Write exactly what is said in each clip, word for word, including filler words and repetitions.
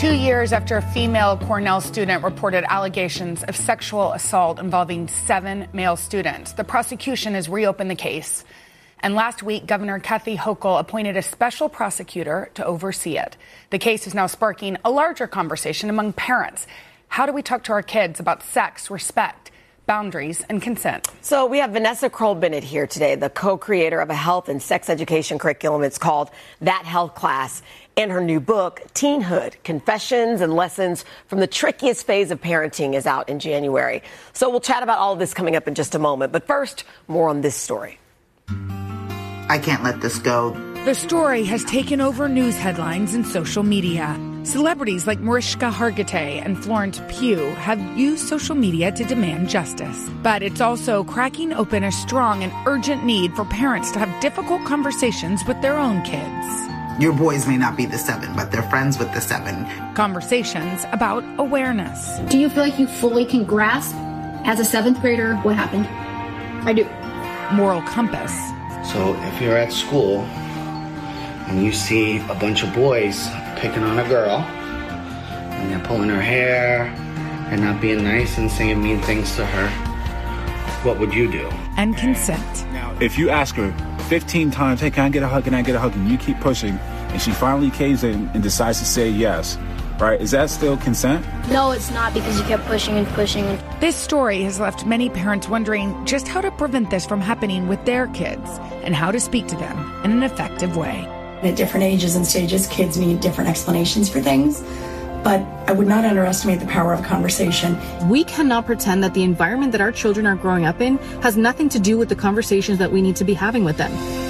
Two years after a female Cornell student reported allegations of sexual assault involving seven male students, the prosecution has reopened the case. And last week, Governor Kathy Hochul appointed a special prosecutor to oversee it. The case is now sparking a larger conversation among parents. How do we talk to our kids about sex, respect, boundaries, and consent? So we have Vanessa Kroll-Bennett here today, the co-creator of a health and sex education curriculum. It's called That Health Class. And her new book, Teenhood, Confessions and Lessons from the Trickiest Phase of Parenting, is out in January. So we'll chat about all of this coming up in just a moment. But first, more on this story. I can't let this go. The story has taken over news headlines and social media. Celebrities like Mariska Hargitay and Florence Pugh have used social media to demand justice. But it's also cracking open a strong and urgent need for parents to have difficult conversations with their own kids. Your boys may not be the seven, but they're friends with the seven. Conversations about awareness. Do you feel like you fully can grasp, as a seventh grader, what happened? I do. Moral compass. So if you're at school and you see a bunch of boys picking on a girl and they're pulling her hair and not being nice and saying mean things to her, what would you do? And consent. If you ask her fifteen times, hey, can I get a hug, can I get a hug, and you keep pushing, and she finally caves in and decides to say yes, right, is that still consent? No, it's not, because you kept pushing and pushing. This story has left many parents wondering just how to prevent this from happening with their kids and how to speak to them in an effective way. At different ages and stages, kids need different explanations for things. But I would not underestimate the power of conversation. We cannot pretend that the environment that our children are growing up in has nothing to do with the conversations that we need to be having with them.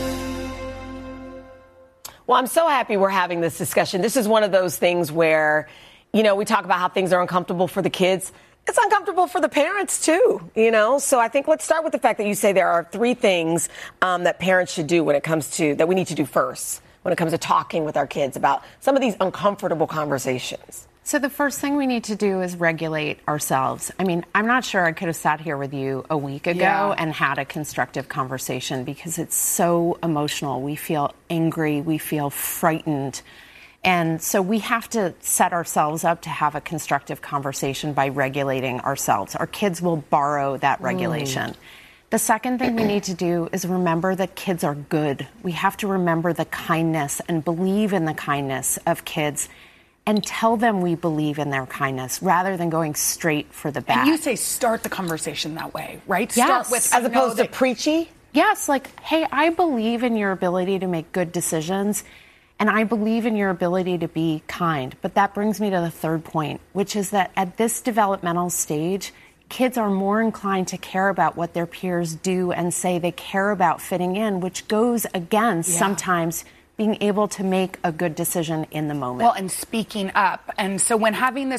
Well, I'm so happy we're having this discussion. This is one of those things where, you know, we talk about how things are uncomfortable for the kids. It's uncomfortable for the parents, too, you know. So I think let's start with the fact that you say there are three things um, that parents should do when it comes to, that we need to do first, when it comes to talking with our kids about some of these uncomfortable conversations. So the first thing we need to do is regulate ourselves. I mean, I'm not sure I could have sat here with you a week ago yeah. and had a constructive conversation because it's so emotional. We feel angry. We feel frightened. And so we have to set ourselves up to have a constructive conversation by regulating ourselves. Our kids will borrow that regulation. Mm. The second thing we need to do is remember that kids are good. We have to remember the kindness and believe in the kindness of kids and tell them we believe in their kindness rather than going straight for the bad. And you say start the conversation that way, right? Yes. Start with, as opposed to preachy? Yes, like, hey, I believe in your ability to make good decisions, and I believe in your ability to be kind. But that brings me to the third point, which is that at this developmental stage, kids are more inclined to care about what their peers do and say. They care about fitting in, which goes against yeah. sometimes being able to make a good decision in the moment. Well, and speaking up. And so when having this